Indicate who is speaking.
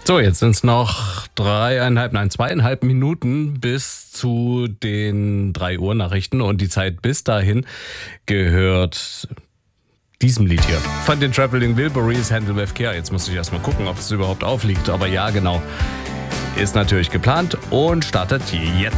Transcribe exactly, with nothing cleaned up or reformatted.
Speaker 1: So, jetzt sind es noch dreieinhalb, nein, zweieinhalb Minuten bis zu den drei Uhr Nachrichten und die Zeit bis dahin gehört diesem Lied hier. Von den Traveling Wilburys, Handle with Care. Jetzt muss ich erstmal gucken, ob es überhaupt aufliegt, aber ja, genau. Ist natürlich geplant und startet jetzt.